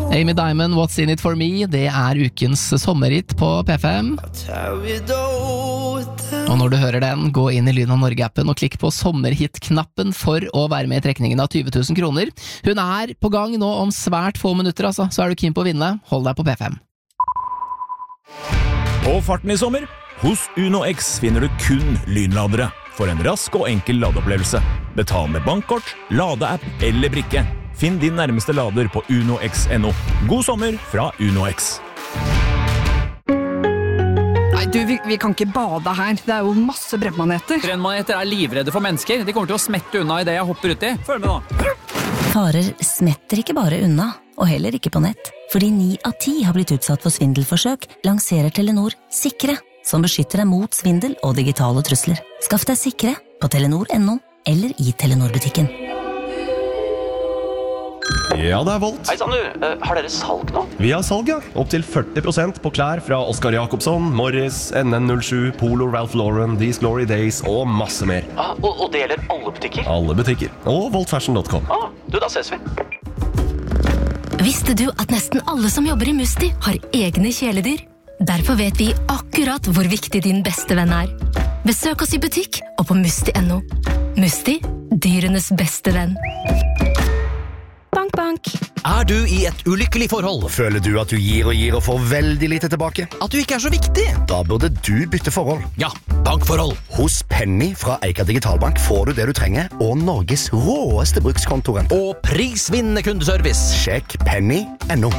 Amy Diamond, What's in it for me? Det ukens sommerhit på P5. Og når du hører den, gå inn i Lyn av Norge-appen og klikk på sommerhit-knappen for å være med i trekningen av 20 000 kroner. Hun på gang nå om svært få minutter, altså, så du keen på å vinne. Hold deg på P5. På farten i sommer, hos Uno X finner du kun lynladere. For en rask og enkel ladeopplevelse. Betal med bankkort, ladeapp eller brikke. Finn din nærmeste lader på unox.no. God sommer fra Uno X. Nei, du, vi kan ikke bade her. Det jo masse brennmaneter. Brennmaneter livredde for mennesker. De kommer til å smette unna i det jeg hopper ut i. Følg med nå. Farer smetter ikke bare unna, og heller ikke på nett. Fordi 9 av 10 har blitt utsatt for svindelforsøk, lanserer Telenor Sikre, som beskytter deg mot svindel og digitale trusler. Skaff deg Sikre på telenor.no eller i Telenor-butikken. Ja, det Volt. Hei sann du, har dere salg nå? Vi har salg, ja. Opp til 40% på klær fra Oscar Jacobsson, Morris, NN07, Polo, Ralph Lauren, These Glory Days og masse mer. Og det gjelder alle butikker? Alle butikker. Og voltfashion.com. Da ses vi. Visste du at nesten alle som jobber i Musti har egne kjæledyr? Derfor vet vi akkurat hvor viktig din beste venn Besøk oss i butikk og på musti.no. Musti, dyrenes beste venn. Bank, bank. Du i et ulykkelig forhold? Føler du at du gir og får veldig lite tilbake? At du ikke så viktig? Da burde du bytte forhold. Ja, bankforhold. Hos Penny fra Eika Digitalbank får du det du trenger, og Norges råeste brukskontoren. Og prisvinnende kundeservice. Sjekk penny.no.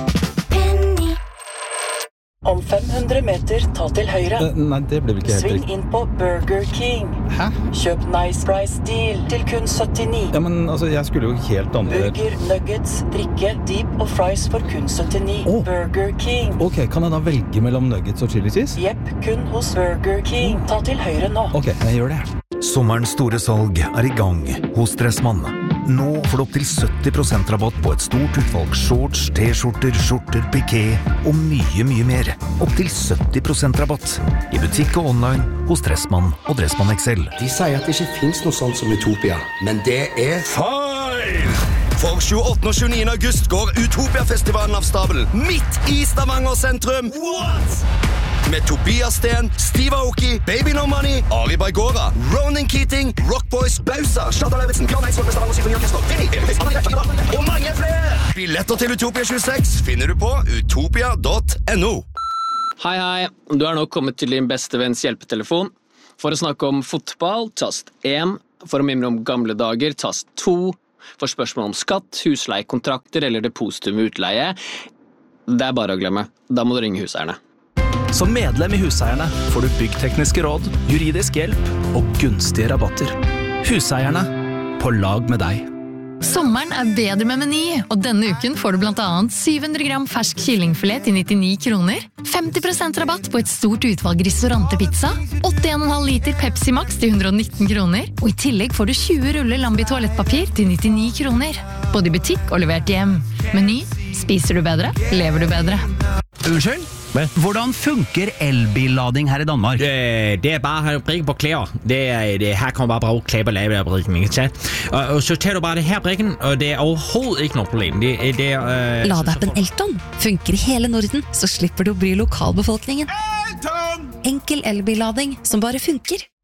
Om 500 meter, ta til høyre. Nei, det blir ikke helt Sving inn på Burger King. Hæ? Kjøp Nice Price Deal til kun 79. Ja, men altså, jeg skulle jo helt andre... Burger, nuggets, drikke, deep og fries for kun 79. Burger King. Ok, kan jeg da velge mellom nuggets og chili cheese? Jepp, kun hos Burger King. Ta til høyre nå. Ok, jeg gjør det. Sommerens store salg i gang hos Dressmann. Nå får du opp til 70% rabatt på et stort utvalg shorts, t-skjorter, skjorter, piké og mye mer. Opp til 70% rabatt i butikk og online hos Dressmann og Dressmann XL. De sier at det ikke finnes noe sånt som Utopia, men det feil! For 28. og 29. august går Utopia-festivalen av stabelen midt i Stavanger sentrum. What? Med Tobias Sten, Steve Aoki, Baby No Money, Ari Baigora, Ronan Keating, Rockboys, Bausa, Sladda Levitzen, Bjørn Eidsvåg, Vestavann og Symfoni Orkester, Vinny, og mange flere! Billetter til Utopia 26 finner du på utopia.no. Hei, du nå kommet til din beste venns hjelpetelefon. For å snakke om fotball, tast 1. For å mimre om gamle dager, tast 2. For spørsmål om skatt, husleiekontrakter eller depositum ved utleie, det bare å glemme. Da må du ringe huseierne. Som medlem i Huseierne får du byggtekniske råd, juridisk hjelp og gunstige rabatter. Huseierne, på lag med deg. Sommeren bedre med Meny, og denne uken får du blant annet 700 gram fersk kyllingfilet til 99 kroner, 50% rabatt på et stort utvalg ristorantepizza, 8,5 liter Pepsi Max til 119 kroner, og i tillegg får du 20 ruller Lambi toalettpapir til 99 kroner. Både i butikk og levert hjem. Meny, spiser du bedre, lever du bedre. Unnskyld? Hvordan funker elbillading her i Danmark? Det bare å brikke på klær. Her kan man bare bruke klær på ladebrikken. Og så tar du bare det her brikken, og det overhovedet ikke noe problem. Ladeappen Elton funker i hele Norden, så slipper du å bry lokalbefolkningen. Enkel elbillading som bare funker.